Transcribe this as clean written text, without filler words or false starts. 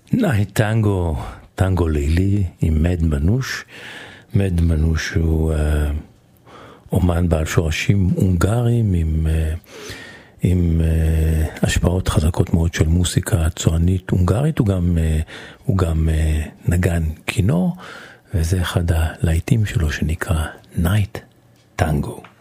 נייט טנגו, טנגו לילי עם מד מנוש. מד מנוש הוא אומן בעל שורשים הונגריים עם השפעות חזקות מאוד של מוסיקה צוענית הונגרית. הוא גם נגן כינור, וזה אחד הלהיטים שלו שנקרא נייט טנגו.